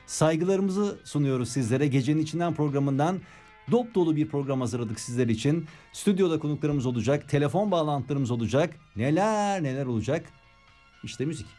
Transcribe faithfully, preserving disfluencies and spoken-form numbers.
saygılarımızı sunuyoruz sizlere. Gecenin içinden programından dop dolu bir program hazırladık sizler için. Stüdyoda konuklarımız olacak, telefon bağlantılarımız olacak. Neler neler olacak. İşte müzik.